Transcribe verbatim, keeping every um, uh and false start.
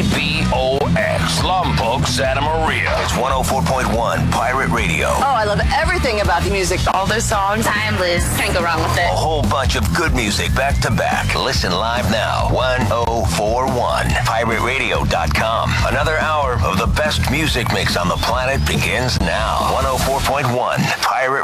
K B O X, Lompoc, Santa Maria. It's one oh four point one Pirate Radio. Oh, I love everything about the music. All those songs, timeless. Can't go wrong with it. A whole bunch of good music back to back. Listen live now. one oh four one pirate radio dot com. Another hour of the best music mix on the planet begins now. one oh four point one Pirate